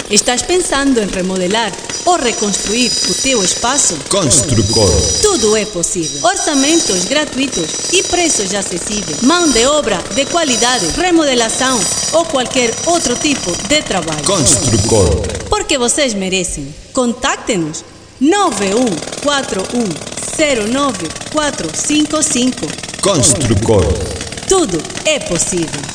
Estás pensando em remodelar ou reconstruir o teu espaço? Construcor. Tudo é possível. Orçamentos gratuitos e preços acessíveis. Mão de obra de qualidade, remodelação ou qualquer outro tipo de trabalho. Construcor. Porque vocês merecem. Contacte-nos 9141094555. Construcor. Tudo é possível.